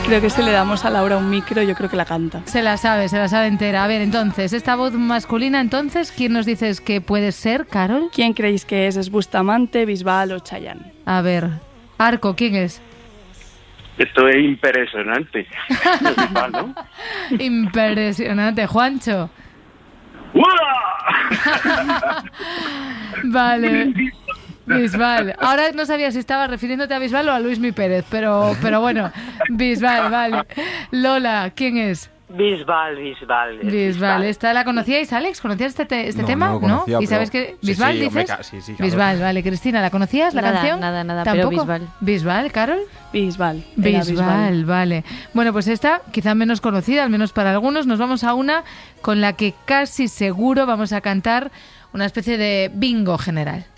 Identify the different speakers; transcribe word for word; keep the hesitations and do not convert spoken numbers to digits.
Speaker 1: Creo que si le damos a Laura un micro, yo creo que la canta.
Speaker 2: Se la sabe, se la sabe entera. A ver, entonces, esta voz masculina, entonces, ¿quién nos dices que puede ser, Carol?
Speaker 1: ¿Quién creéis que es? ¿Es Bustamante, Bisbal o Chayanne?
Speaker 2: A ver, Arco, ¿quién es?
Speaker 3: Esto es impresionante. Bisbal, ¿no?
Speaker 2: Impresionante. Juancho. Vale. Bisbal. Ahora no sabía si estaba refiriéndote a Bisbal o a Luismi Pérez, pero, pero bueno, Bisbal, vale. Lola, ¿quién es?
Speaker 4: Bisbal, Bisbal.
Speaker 2: Bisbal,
Speaker 4: Bisbal.
Speaker 2: ¿esta la conocíais, Alex? ¿Conocías este, te- este
Speaker 5: No,
Speaker 2: tema?
Speaker 5: no lo conocía,
Speaker 2: ¿Y sabes
Speaker 5: pero-
Speaker 2: qué?
Speaker 5: Sí,
Speaker 2: ¿Bisbal
Speaker 5: sí, hombre,
Speaker 2: dices?
Speaker 5: ca- sí, sí, claro.
Speaker 2: Bisbal, vale. Cristina, ¿la conocías la
Speaker 6: Nada,
Speaker 2: canción?
Speaker 6: nada, nada, pero
Speaker 2: ¿Tampoco?
Speaker 6: Bisbal.
Speaker 2: Bisbal, Carol.
Speaker 1: Bisbal. era
Speaker 2: Bisbal, vale. Bueno, pues esta, quizá menos conocida, al menos para algunos, nos vamos a una con la que casi seguro vamos a cantar una especie de bingo general.